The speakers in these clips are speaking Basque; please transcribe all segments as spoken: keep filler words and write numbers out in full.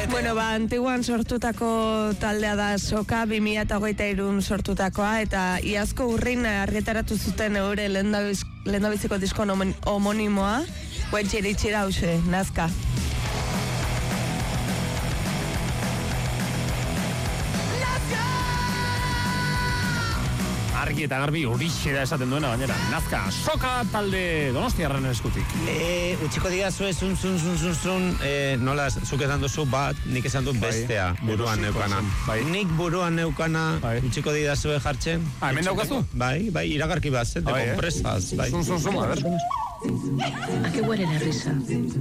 Bueno, ba, Antiguan sortutako taldea da Soka, bi mila hogeita hiru sortutakoa, eta iazko urrin argitaratu zuten eure lehendabiziko diskon homonimoa, guaitxe iritsi da hause, Nazka. Argi eta garbi horixe da esaten duena gainera. Nazka, Soka talde Donostiarren eskutik. Eh, utziko digazu zun, zun, zun, zun, zun, eh, nola, zuk esan duzu bat, nik esan du bestea, bai, buruan neukana. Bai. Nik buruan neukana, bai. Utziko digazu jartzen. Ah, hemen daukazu? Bai, bai, iragarki bat, de bai, kompresas. Bai. Zun, zun, zun, a ver. ¿A qué huele la risa?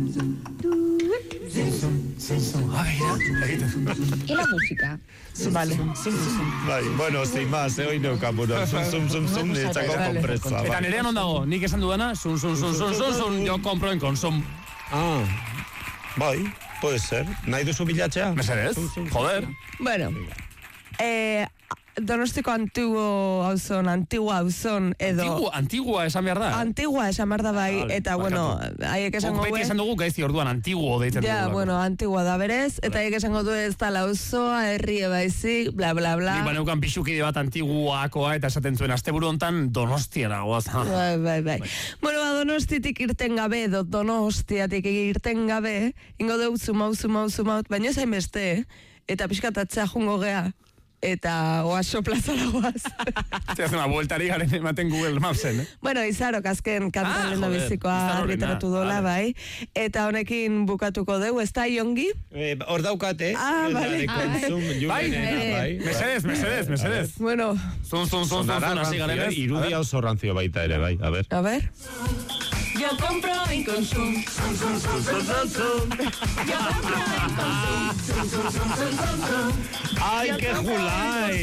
¿Y la música? Vale. Bai, bueno, sin más, eh, hoy neukan buruan. Zum, zum, zum, zum, niretzako kompresa. Eta nirean ondago, nik esan dudana, zun, zun, zun, zun, zun, zun, yo compro en Consum. Ah, bai, puede ser. Nahi duzu bilatzea? Mesedez, joder. Bueno, eh... Donostiko antiguo hauzon, antigua hauzon edo... Antigua, antigua esan behar da? Antigua esan behar da bai, vale, eta bueno, haiek esango du... Beti esan dugu gaizti orduan antiguo deitzen dugu. Ja, bueno, antigua da berez, eta haiek esango du ez da lauzoa, herrie baizik, bla, bla, bla. Nik baneukan pixukide bat antiguakoa eta esaten zuen, asteburu hontan Donostiara goaz. Bai, bai, bai. Bueno, ba, Donostitik irten gabe, edo Donostiatik irten gabe, ingo dugu zumau, zumau, zumau, baina zain beste, eta pixkatatzea jungo gea. Eta oaso plazara goaz. Te hace una vueltari garen ematen Google Mapsen, eh? Bueno, Izarok azken kantan ah, lehen bizikoa argitaratu dola, bai. Eta honekin bukatuko dugu, ez da iongi? Hor daukate. Ah, bale. Bai, mesedez, mesedez, mesedez. Bueno. Zun, zun, zun, zun, zun, hasi garen ez. Irudia oso ranzio baita ere, bai, a ver. A ver. Yo compro en Consum. Zum, zum, zum, zum, zum, zum. Yo compro en Consum. Zum, zum, zum, zum, zum, zum. ¡Ay, qué juláis!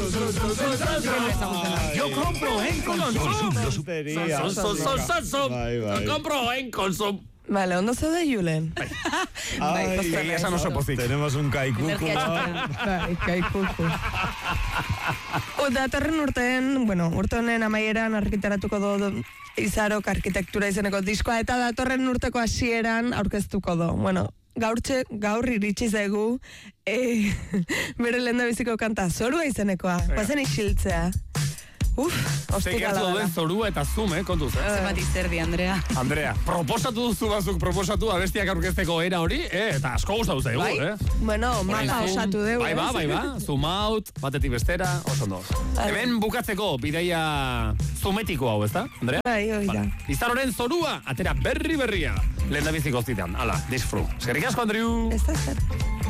Yo compro en Consum. Yo compro en Consum. Vale, ondo zaude Julen? Ay, esa no sopozik. Tenemos un kaikuku. Bai, kaikuku. Datorren urteen, bueno, urte honen amaieran argitaratuko du Izarok arkitektura izeneko diskoa, eta datorren urteko hasieran aurkeztuko du. Bueno, gaurtxe, gaur iritsi zaigu, e, bere lehendabiziko kanta, zorua izenekoa, guazen isiltzea. Uf, ostikala da. Zekertu zorua eta zoom, eh, kontuz, eh? Zemat izterdi, Andrea. Andrea, proposatu duzu bazuk, proposatu abestiak aurkezteko era hori, eh, eta asko gustatu zaigu, bai? Eh? Bueno, mala osatu dugu, bai, ba, bai, ba, zoom out, batetik bestera, oso ondo. Hemen bukatzeko, bidaia zoometiko hau, ezta, Andrea? Bai, hoi da. Izaroren zorua, atera berri berria, lehen da biziko zitan, ala, disfru. Eskerrik asko, Andriu! Ez da zer.